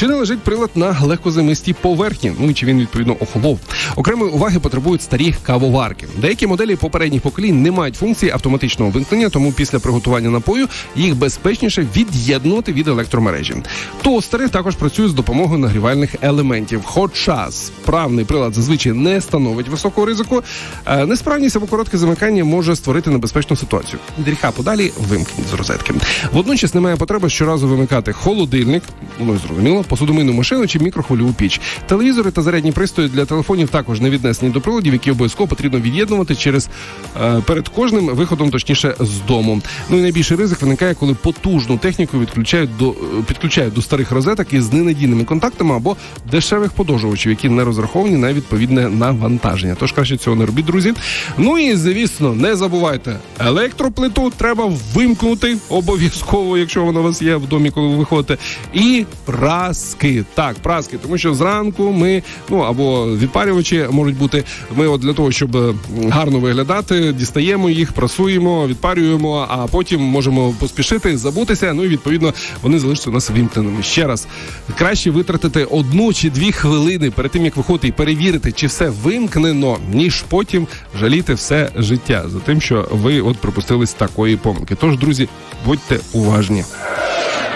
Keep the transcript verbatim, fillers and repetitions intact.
Чи не лежить прилад на легкозаймистій поверхні? Ну і чи він, відповідно, охолов? Окремої уваги потребують старі кавоварки. Деякі моделі попередніх поколінь не мають функції автоматичного вимкнення, тому після приготування напою їх безпечніше від'єднувати від електромережі. Тостери також працюють з допомогою нагрівальних елементів. Хоча справний прилад зазвичай не становить високого ризику, несправність або коротке замикання може створити небезпечну ситуацію. Гріха подалі, вимкніть з розетки. Водночас немає потреби щоразу вимикати холодильник, ну зрозуміло, посудомийну машину чи мікрохвильову піч. Телевізори та зарядні пристрої для телефонів також не віднесені до приладів, які обов'язково потрібно від'єднувати через е, перед кожним виходом, точніше, з дому. Ну і найбільший ризик виникає, коли потужну техніку відключають до підключають до старих розеток із ненадійними контактами або дешевих подовжувачів, які не розраховані на відповідне навантаження. Тож краще цього не робіть, друзі. Ну і, звісно, не забувайте, електроплиту треба вимкнути обов'язково, якщо вона у вас є в домі, коли ви виходите. І праски. Так, праски, тому що зранку ми, ну, або відпарювачі можуть бути, ми от для того, щоб гарно виглядати, дістаємо їх, прасуємо, відпарюємо, а потім можемо поспішити, забутися, ну і, відповідно, вони залишаться у нас вимкненими. Ще раз, краще витратити одну чи дві хвилини перед тим, як виходити, і перевірити, чи все вимкнено, ніж потім жаліти все життя за тим, що ви от припустились такої помилки. Тож, друзі, будьте уважні.